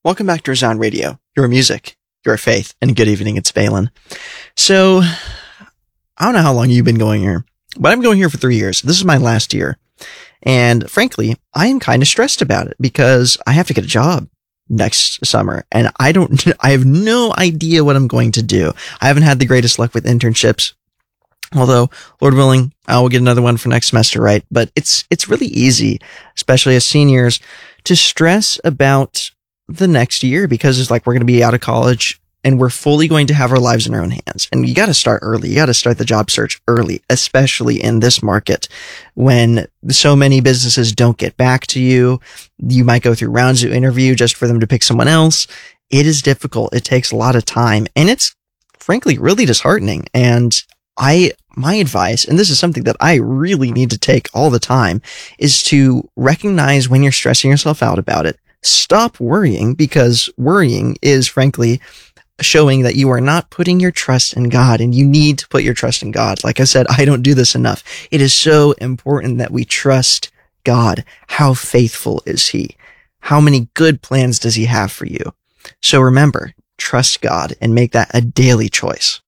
Welcome back to Resound Radio, your music, your faith, and good evening, it's Valen. So, I don't know how long you've been going here, but I'm going here for 3 years. This is my last year. And frankly, I am kind of stressed about it because I have to get a job next summer and I have no idea what I'm going to do. I haven't had the greatest luck with internships. Although, Lord willing, I will get another one for next semester, right? But it's really easy, especially as seniors, to stress about the next year because it's like we're going to be out of college and we're fully going to have our lives in our own hands. And you got to start early. You got to start the job search early, especially in this market when so many businesses don't get back to you. You might go through rounds of interview just for them to pick someone else. It is difficult. It takes a lot of time and it's frankly really disheartening. And my advice, and this is something that I really need to take all the time, is to recognize when you're stressing yourself out about it. Stop worrying, because worrying is frankly showing that you are not putting your trust in God, and you need to put your trust in God. Like I said, I don't do this enough. It is so important that we trust God. How faithful is He? How many good plans does He have for you? So remember, trust God and make that a daily choice.